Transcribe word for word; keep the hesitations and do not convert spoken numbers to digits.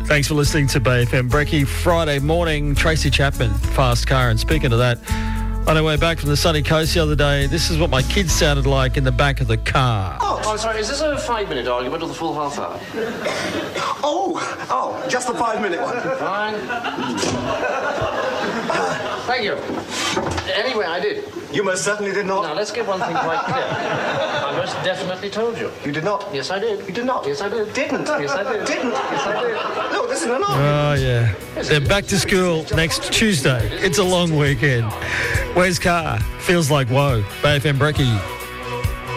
Thanks for listening to Bay F M. Brekkie, Friday morning, Tracy Chapman, Fast Car. And speaking of that, on our way back from the sunny coast the other day, this is what my kids sounded like in the back of the car. Oh, I'm sorry, is this a five-minute argument or the full half hour? Oh, oh, just the five-minute one. Fine. Thank you. Anyway, I did. You most certainly did not. Now, let's get one thing quite clear. I most definitely told you. You did not. Yes, I did. You did not. Yes, I did. Didn't. Yes, I did. Didn't. Yes, I did. Look, this is an argument. Oh, yeah. They're back to school next Tuesday. It's a long weekend. Where's car? Feels like woe. Bay F M Brekkie.